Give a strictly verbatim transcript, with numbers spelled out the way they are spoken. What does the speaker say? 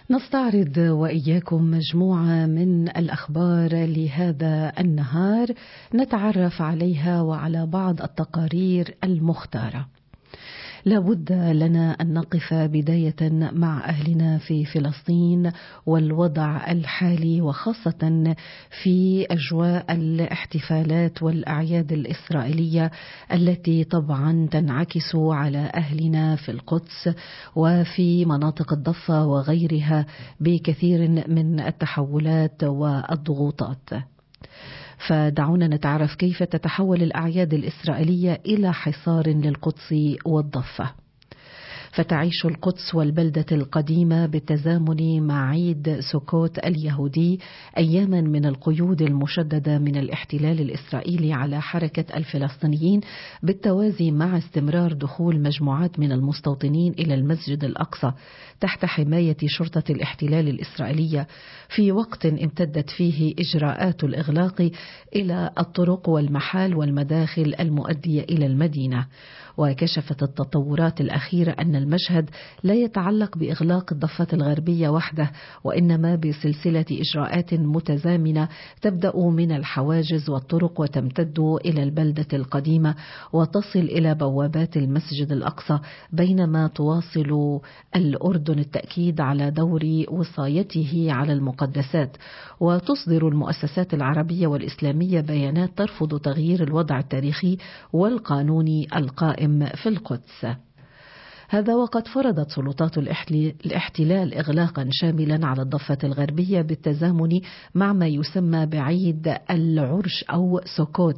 نستعرض وإياكم مجموعة من الأخبار لهذا النهار نتعرف عليها وعلى بعض التقارير المختارة. لابد لنا أن نقف بداية مع أهلنا في فلسطين والوضع الحالي، وخاصة في أجواء الاحتفالات والأعياد الإسرائيلية التي طبعا تنعكس على أهلنا في القدس وفي مناطق الضفة وغيرها بكثير من التحولات والضغوطات. فدعونا نتعرف كيف تتحول الأعياد الإسرائيلية إلى حصار للقدس والضفة. فتعيش القدس والبلدة القديمة بالتزامن مع عيد سكوت اليهودي أياما من القيود المشددة من الاحتلال الإسرائيلي على حركة الفلسطينيين، بالتوازي مع استمرار دخول مجموعات من المستوطنين إلى المسجد الأقصى تحت حماية شرطة الاحتلال الإسرائيلية، في وقت امتدت فيه إجراءات الإغلاق إلى الطرق والمحال والمداخل المؤدية إلى المدينة. وكشفت التطورات الأخيرة أن المشهد لا يتعلق بإغلاق الضفة الغربية وحده، وإنما بسلسلة إجراءات متزامنة تبدأ من الحواجز والطرق وتمتد إلى البلدة القديمة وتصل إلى بوابات المسجد الأقصى، بينما تواصل الأردن التأكيد على دور وصايته على المقدسات. وتصدر المؤسسات العربية والإسلامية بيانات ترفض تغيير الوضع التاريخي والقانوني القائم في القدس. هذا وقد فرضت سلطات الاحتلال إغلاقا شاملا على الضفة الغربية بالتزامن مع ما يسمى بعيد العرش أو سكوت